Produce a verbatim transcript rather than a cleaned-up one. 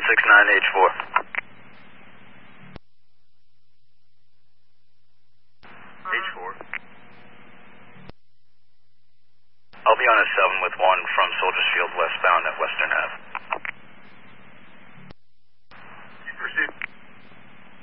six nine H four. H four. I'll be on a seven with one from Soldiers Field westbound at Western